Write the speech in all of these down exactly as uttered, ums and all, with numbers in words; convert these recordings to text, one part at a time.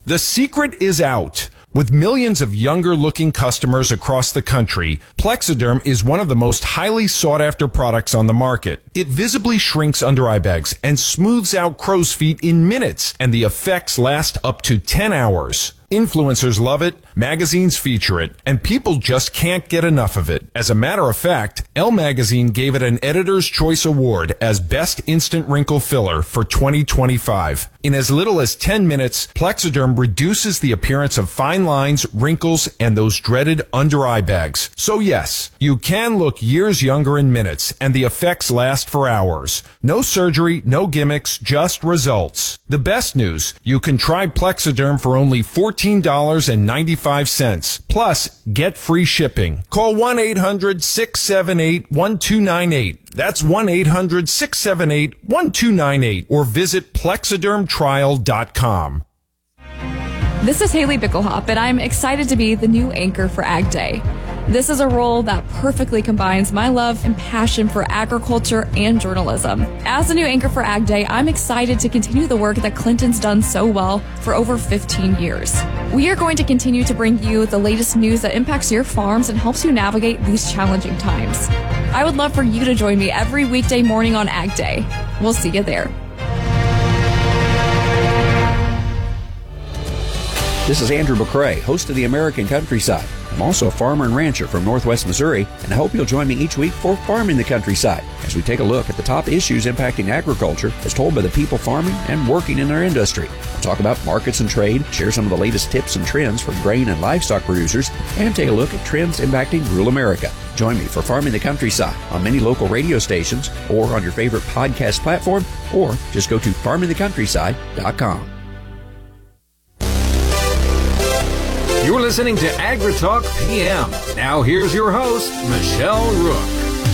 The secret is out. With millions of younger-looking customers across the country, Plexiderm is one of the most highly sought-after products on the market. It visibly shrinks under-eye bags and smooths out crow's feet in minutes, and the effects last up to ten hours. Influencers love it, magazines feature it, and people just can't get enough of it. As a matter of fact, Elle Magazine gave it an Editor's Choice Award as Best Instant Wrinkle Filler for twenty twenty-five. In as little as ten minutes, Plexiderm reduces the appearance of fine lines, wrinkles, and those dreaded under-eye bags. So yes, you can look years younger in minutes, and the effects last for hours. No surgery, no gimmicks, just results. The best news, you can try Plexiderm for only fourteen dollars and ninety-five cents. Plus, get free shipping. Call one eight hundred six seven eight one two nine eight. That's one eight hundred six seven eight one two nine eight. Or visit plexiderm trial dot com. This is Haley Bickelhop, and I'm excited to be the new anchor for Ag Day. This is a role that perfectly combines my love and passion for agriculture and journalism. As the new anchor for Ag Day, I'm excited to continue the work that Clinton's done so well for over fifteen years. We are going to continue to bring you the latest news that impacts your farms and helps you navigate these challenging times. I would love for you to join me every weekday morning on Ag Day. We'll see you there. This is Andrew McCrae, host of the American Countryside. I'm also a farmer and rancher from Northwest Missouri, and I hope you'll join me each week for Farming the Countryside, as we take a look at the top issues impacting agriculture as told by the people farming and working in our industry. We'll talk about markets and trade, share some of the latest tips and trends for grain and livestock producers, and take a look at trends impacting rural America. Join me for Farming the Countryside on many local radio stations or on your favorite podcast platform, or just go to farming the countryside dot com. You're listening to AgriTalk P M. Now here's your host, Michelle Rook.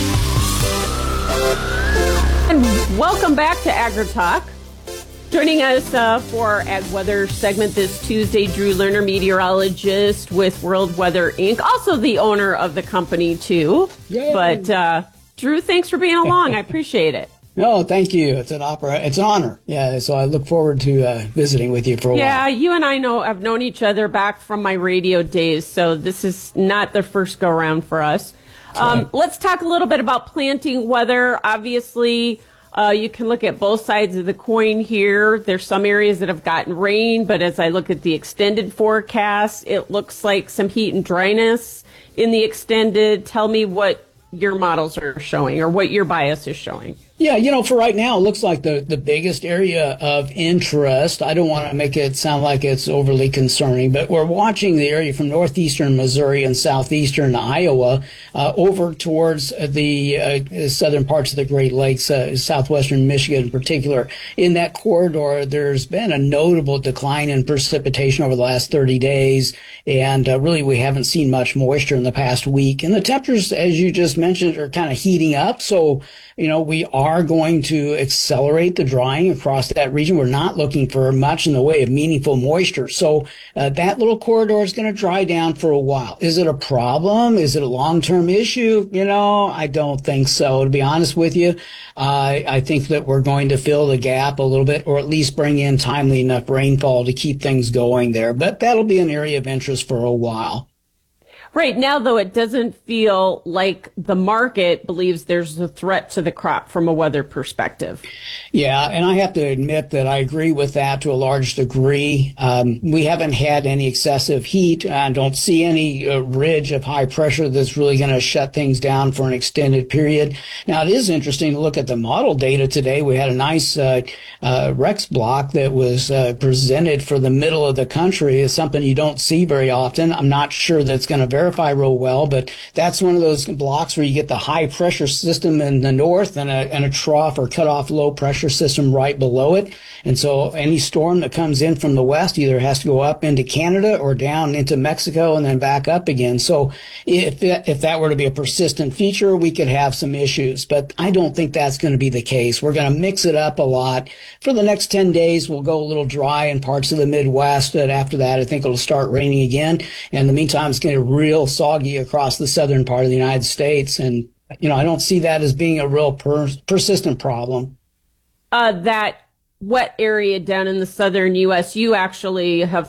And welcome back to AgriTalk. Joining us uh, for our Ag Weather segment this Tuesday, Drew Lerner, meteorologist with World Weather Incorporated. Also the owner of the company, too. Yay. But, uh, Drew, thanks for being along. I appreciate it. No, thank you. It's an opera. It's an honor. Yeah, so I look forward to uh, visiting with you for a yeah, while. Yeah, you and I know have known each other back from my radio days, so this is not the first go around for us. Um, right. Let's talk a little bit about planting weather. Obviously, uh, you can look at both sides of the coin here. There's some areas that have gotten rain, but as I look at the extended forecast, it looks like some heat and dryness in the extended. Tell me what your models are showing or what your bias is showing. Yeah, you know, for right now, it looks like the, the biggest area of interest. I don't want to make it sound like it's overly concerning, but we're watching the area from northeastern Missouri and southeastern Iowa uh, over towards the uh, southern parts of the Great Lakes, uh, southwestern Michigan in particular. In that corridor, there's been a notable decline in precipitation over the last thirty days, and uh, really we haven't seen much moisture in the past week. And the temperatures, as you just mentioned, are kind of heating up, so you know, we are going to accelerate the drying across that region. We're not looking for much in the way of meaningful moisture. So uh, that little corridor is going to dry down for a while. Is it a problem? Is it a long-term issue? You know, I don't think so. To be honest with you, uh, I think that we're going to fill the gap a little bit, or at least bring in timely enough rainfall to keep things going there. But that'll be an area of interest for a while. Right now, though, it doesn't feel like the market believes there's a threat to the crop from a weather perspective. Yeah, and I have to admit that I agree with that to a large degree. Um, we haven't had any excessive heat. I don't see any uh, ridge of high pressure that's really going to shut things down for an extended period. Now, it is interesting to look at the model data today. We had a nice uh, uh, Rex block that was uh, presented for the middle of the country. It's something you don't see very often. I'm not sure that's going to verify real well, but that's one of those blocks where you get the high pressure system in the north and a, and a trough or cut off low pressure system right below it. And so any storm that comes in from the west either has to go up into Canada or down into Mexico and then back up again. So if that, if that were to be a persistent feature, we could have some issues, but I don't think that's going to be the case. We're going to mix it up a lot. For the next ten days, we'll go a little dry in parts of the Midwest, and after that, I think it'll start raining again. And in the meantime, it's going to be real soggy across the southern part of the United States. And, you know, I don't see that as being a real per- persistent problem. Uh, that wet area down in the southern U S, you actually have